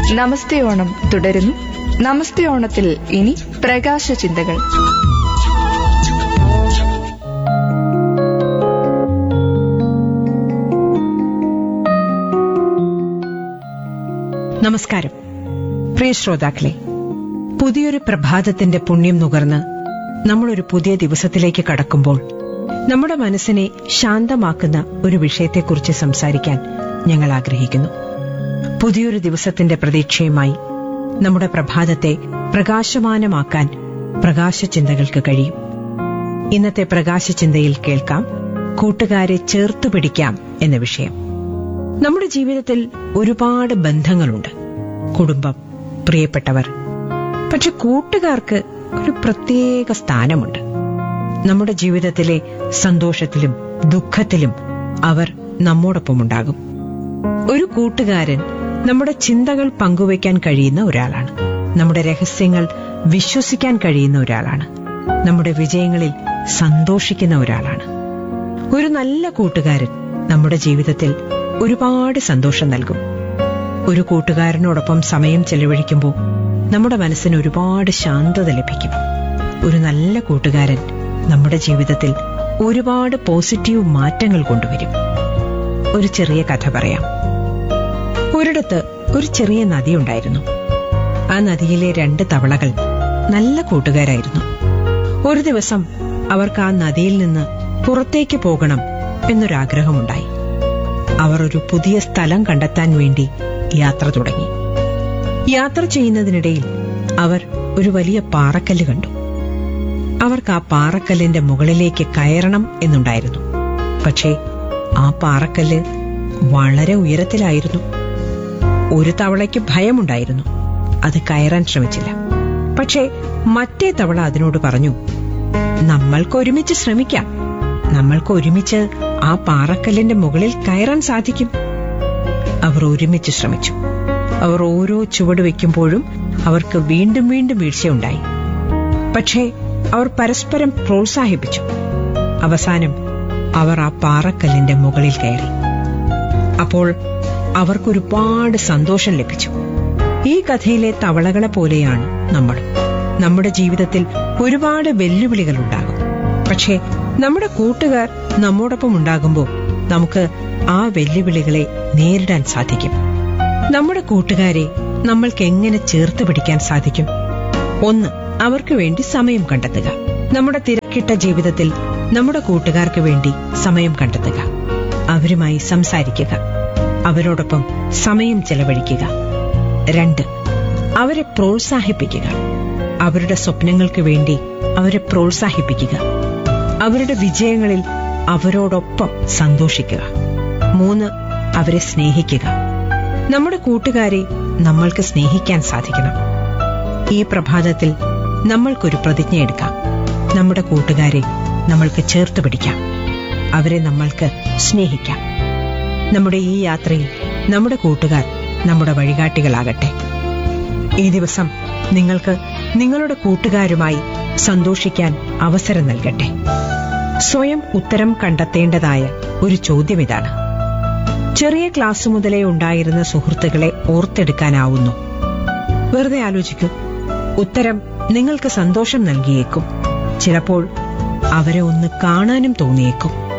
നമസ്തേ ഓണം തുടരുന്നു. നമസ്തേ ഓണത്തിൽ ഇനി പ്രകാശ ചിന്തകൾ. നമസ്കാരം പ്രിയ ശ്രോതാക്കളെ, പുതിയൊരു പ്രഭാതത്തിന്റെ പുണ്യം നുകർന്ന് നമ്മളൊരു പുതിയ ദിവസത്തിലേക്ക് കടക്കുമ്പോൾ നമ്മുടെ മനസ്സിനെ ശാന്തമാക്കുന്ന ഒരു വിഷയത്തെക്കുറിച്ച് സംസാരിക്കാൻ ഞങ്ങൾ ആഗ്രഹിക്കുന്നു. പുതിയൊരു ദിവസത്തിന്റെ പ്രതീക്ഷയുമായി നമ്മുടെ പ്രഭാതത്തെ പ്രകാശമാനമാക്കാൻ പ്രകാശചിന്തകൾക്ക് കഴിയും. ഇന്നത്തെ പ്രകാശചിന്തയിൽ കേൾക്കാം, കൂട്ടുകാരെ ചേർത്തുപിടിക്കാം എന്ന വിഷയം. നമ്മുടെ ജീവിതത്തിൽ ഒരുപാട് ബന്ധങ്ങളുണ്ട്. കുടുംബം, പ്രിയപ്പെട്ടവർ. പക്ഷെ കൂട്ടുകാർക്ക് ഒരു പ്രത്യേക സ്ഥാനമുണ്ട്. നമ്മുടെ ജീവിതത്തിലെ സന്തോഷത്തിലും ദുഃഖത്തിലും അവർ നമ്മോടൊപ്പമുണ്ടാകും. ഒരു കൂട്ടുകാരൻ നമ്മുടെ ചിന്തകൾ പങ്കുവയ്ക്കാൻ കഴിയുന്ന ഒരാളാണ്. നമ്മുടെ രഹസ്യങ്ങൾ വിശ്വസിക്കാൻ കഴിയുന്ന ഒരാളാണ്. നമ്മുടെ വിജയങ്ങളിൽ സന്തോഷിക്കുന്ന ഒരാളാണ്. ഒരു നല്ല കൂട്ടുകാരൻ നമ്മുടെ ജീവിതത്തിൽ ഒരുപാട് സന്തോഷം നൽകും. ഒരു കൂട്ടുകാരനോടൊപ്പം സമയം ചെലവഴിക്കുമ്പോൾ നമ്മുടെ മനസ്സിന് ഒരുപാട് ശാന്തത ലഭിക്കും. ഒരു നല്ല കൂട്ടുകാരൻ നമ്മുടെ ജീവിതത്തിൽ ഒരുപാട് പോസിറ്റീവ് മാറ്റങ്ങൾ കൊണ്ടുവരും. ഒരു ചെറിയ കഥ പറയാം. ഒരിടത്ത് ഒരു ചെറിയ നദിയുണ്ടായിരുന്നു. ആ നദിയിലെ 2 തവളകൾ നല്ല കൂട്ടുകാരായിരുന്നു. ഒരു ദിവസം അവർക്ക് ആ നദിയിൽ നിന്ന് പുറത്തേക്ക് പോകണം എന്നൊരാഗ്രഹമുണ്ടായി. അവർ ഒരു പുതിയ സ്ഥലം കണ്ടെത്താൻ വേണ്ടി യാത്ര തുടങ്ങി. യാത്ര ചെയ്യുന്നതിനിടയിൽ അവർ ഒരു വലിയ പാറക്കല്ല് കണ്ടു. അവർക്ക് ആ പാറക്കല്ലിന്റെ മുകളിലേക്ക് കയറണം എന്നുണ്ടായിരുന്നു. പക്ഷേ ആ പാറക്കല്ല് വളരെ ഉയരത്തിലായിരുന്നു. ഒരു തവളയ്ക്ക് ഭയമുണ്ടായിരുന്നു. അത് കയറാൻ ശ്രമിച്ചില്ല. പക്ഷേ മറ്റേ തവള അതിനോട് പറഞ്ഞു, നമ്മൾക്ക് ഒരുമിച്ച് ശ്രമിക്കാം. നമ്മൾക്ക് ഒരുമിച്ച് ആ പാറക്കല്ലിന്റെ മുകളിൽ കയറാൻ സാധിക്കും. അവർ ഒരുമിച്ച് ശ്രമിച്ചു. അവർ ഓരോ ചുവട് വയ്ക്കുമ്പോഴും അവർക്ക് വീണ്ടും വീണ്ടും വീഴ്ചയുണ്ടായി. പക്ഷേ അവർ പരസ്പരം പ്രോത്സാഹിപ്പിച്ചു. അവസാനം അവർ ആ പാറക്കല്ലിന്റെ മുകളിൽ കയറി. അപ്പോൾ അവർക്കൊരുപാട് സന്തോഷം ലഭിച്ചു. ഈ കഥയിലെ തവളകളെ പോലെയാണ് നമ്മൾ. നമ്മുടെ ജീവിതത്തിൽ ഒരുപാട് വെല്ലുവിളികൾ ഉണ്ടാകും. പക്ഷേ നമ്മുടെ കൂട്ടുകാർ നമ്മോടൊപ്പം ഉണ്ടാകുമ്പോൾ നമുക്ക് ആ വെല്ലുവിളികളെ നേരിടാൻ സാധിക്കും. നമ്മുടെ കൂട്ടുകാരെ നമ്മൾക്ക് എങ്ങനെ ചേർത്ത് പിടിക്കാൻ സാധിക്കും? 1, അവർക്ക് വേണ്ടി സമയം കണ്ടെത്തുക. നമ്മുടെ തിരക്കിട്ട ജീവിതത്തിൽ നമ്മുടെ കൂട്ടുകാർക്ക് വേണ്ടി സമയം കണ്ടെത്തുക. അവരുമായി സംസാരിക്കുക. അവരോടൊപ്പം സമയം ചെലവഴിക്കുക. 2, അവരെ പ്രോത്സാഹിപ്പിക്കുക. അവരുടെ സ്വപ്നങ്ങൾക്ക് വേണ്ടി അവരെ പ്രോത്സാഹിപ്പിക്കുക. അവരുടെ വിജയങ്ങളിൽ അവരോടൊപ്പം സന്തോഷിക്കുക. 3, അവരെ സ്നേഹിക്കുക. നമ്മുടെ കൂട്ടുകാരെ നമ്മൾക്ക് സ്നേഹിക്കാൻ സാധിക്കണം. ഈ പ്രഭാതത്തിൽ നമ്മൾക്കൊരു പ്രതിജ്ഞ എടുക്കാം. നമ്മുടെ കൂട്ടുകാരെ നമ്മൾക്ക് ചേർത്ത് പിടിക്കാം. അവരെ നമ്മൾക്ക് സ്നേഹിക്കാം. നമ്മുടെ ഈ യാത്രയിൽ നമ്മുടെ കൂട്ടുകാർ നമ്മുടെ വഴികാട്ടികളാകട്ടെ. ഈ ദിവസം നിങ്ങൾക്ക് നിങ്ങളുടെ കൂട്ടുകാരുമായി സന്തോഷിക്കാൻ അവസരം നൽകട്ടെ. സ്വയം ഉത്തരം കണ്ടെത്തേണ്ടതായ ഒരു ചോദ്യം ഇതാണ്: ചെറിയ ക്ലാസ് മുതലേ ഉണ്ടായിരുന്ന സുഹൃത്തുക്കളെ ഓർത്തെടുക്കാനാവുന്നു? വെറുതെ ആലോചിക്കൂ. ഉത്തരം നിങ്ങൾക്ക് സന്തോഷം നൽകിയേക്കും. ചിലപ്പോൾ അവരെ ഒന്ന് കാണാനും തോന്നിയേക്കും.